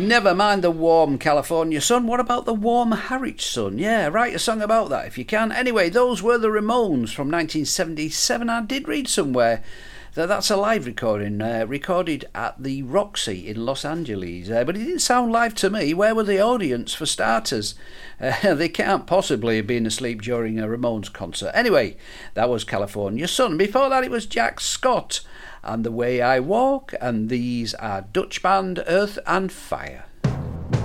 Never mind the warm California sun. What about the warm Harwich sun? Yeah, write a song about that if you can. Anyway, those were the Ramones from 1977. I did read somewhere that that's a live recording, recorded at the Roxy in Los Angeles. But it didn't sound live to me. Where were the audience, for starters? They can't possibly have been asleep during a Ramones concert. Anyway, that was California Sun. Before that, it was Jack Scott and The Way I Walk, and these are Dutch band Earth and Fire.